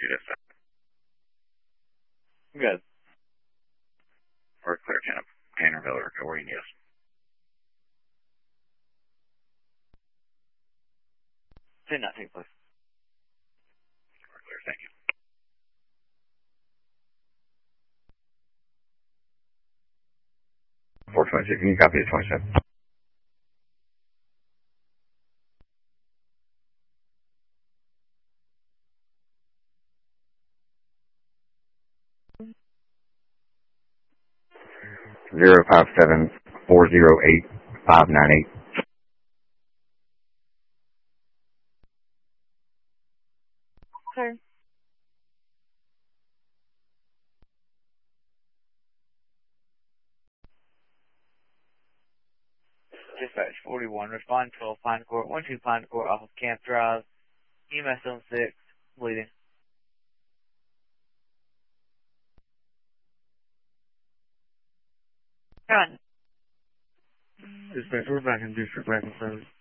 dispatch. Good. Or clear Tannerville or Where you need us. 10-19, please. Or clear, thank you. .426, can you copy the 27? Zero 57 408 598. Clear. Dispatch 41, respond 12 Pine Court, 12 Pine Court off of Camp Drive, EMS on 6, bleeding. Run. Dispatch, we're back in District Back in service.